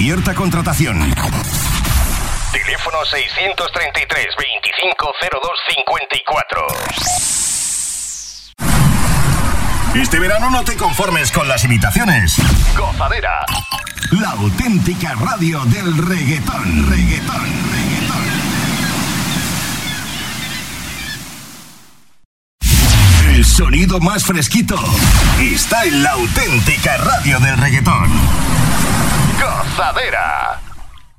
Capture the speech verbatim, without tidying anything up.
Abierta contratación. Teléfono seiscientos treinta y tres, veinticinco cero dos cincuenta y cuatro. Este verano no te conformes con las imitaciones. Gozadera. La auténtica radio del reggaetón. Reggaetón, reggaetón. El sonido más fresquito está en la auténtica radio del reggaetón. Gozadera.